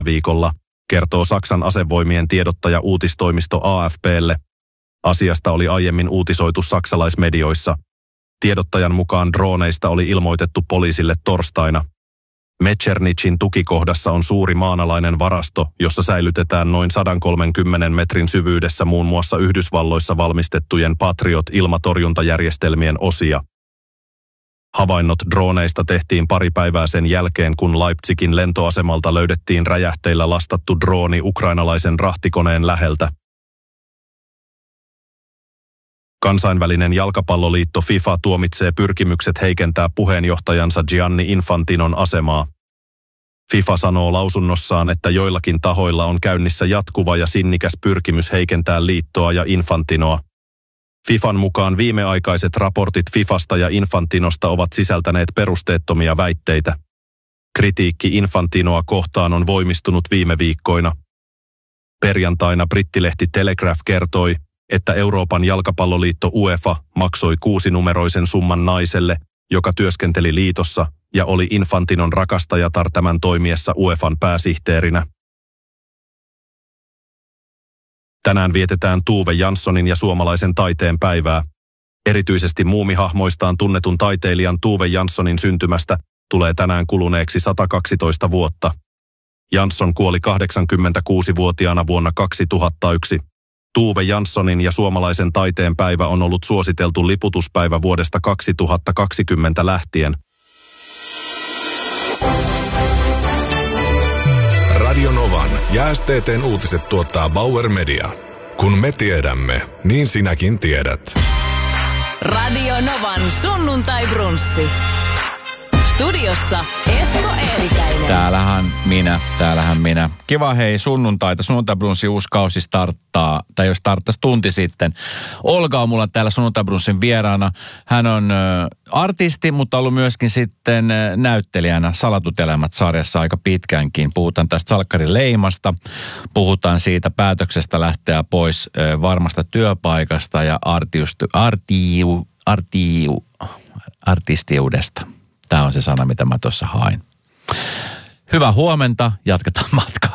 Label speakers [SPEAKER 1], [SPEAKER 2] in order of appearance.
[SPEAKER 1] viikolla, kertoo Saksan asevoimien tiedottaja uutistoimisto AFP:lle. Asiasta oli aiemmin uutisoitu saksalaismedioissa. Tiedottajan mukaan drooneista oli ilmoitettu poliisille torstaina. Metternichin tukikohdassa on suuri maanalainen varasto, jossa säilytetään noin 130 metrin syvyydessä muun muassa Yhdysvalloissa valmistettujen Patriot-ilmatorjuntajärjestelmien osia. Havainnot drooneista tehtiin pari päivää sen jälkeen, kun Leipzigin lentoasemalta löydettiin räjähteillä lastattu drooni ukrainalaisen rahtikoneen läheltä. Kansainvälinen jalkapalloliitto FIFA tuomitsee pyrkimykset heikentää puheenjohtajansa Gianni Infantinon asemaa. FIFA sanoo lausunnossaan, että joillakin tahoilla on käynnissä jatkuva ja sinnikäs pyrkimys heikentää liittoa ja Infantinoa. FIFAn mukaan viimeaikaiset raportit FIFasta ja Infantinosta ovat sisältäneet perusteettomia väitteitä. Kritiikki Infantinoa kohtaan on voimistunut viime viikkoina. Perjantaina brittilehti Telegraph kertoi, että Euroopan jalkapalloliitto UEFA maksoi 6-numeroisen summan naiselle, joka työskenteli liitossa ja oli Infantinon rakastajatar tämän toimiessa UEFan pääsihteerinä. Tänään vietetään Tove Janssonin ja suomalaisen taiteen päivää. Erityisesti muumihahmoistaan tunnetun taiteilijan Tove Janssonin syntymästä tulee tänään kuluneeksi 112 vuotta. Jansson kuoli 86-vuotiaana vuonna 2001. Tove Janssonin ja suomalaisen taiteen päivä on ollut suositeltu liputuspäivä vuodesta 2020 lähtien.
[SPEAKER 2] Radio Novan ja STT:n uutiset tuottaa Bauer Media. Kun me tiedämme, niin sinäkin tiedät.
[SPEAKER 3] Radio Novan sunnuntai-brunssi. Studiossa Esko Eerikäinen.
[SPEAKER 4] Täällähän minä. Kiva hei, sunnuntai-brunssi uusi kausi starttaa, tai jos starttaisi tunti sitten. Olga on mulla täällä sunnuntai-brunssin vieraana. Hän on artisti, mutta ollut myöskin sitten näyttelijänä Salatut elämät -sarjassa aika pitkäänkin. Puhutaan tästä salkkarin leimasta, puhutaan siitä päätöksestä lähteä pois varmasta työpaikasta ja artistiudesta. Tämä on se sana, mitä mä tuossa hain. Hyvää huomenta, jatketaan matkaa.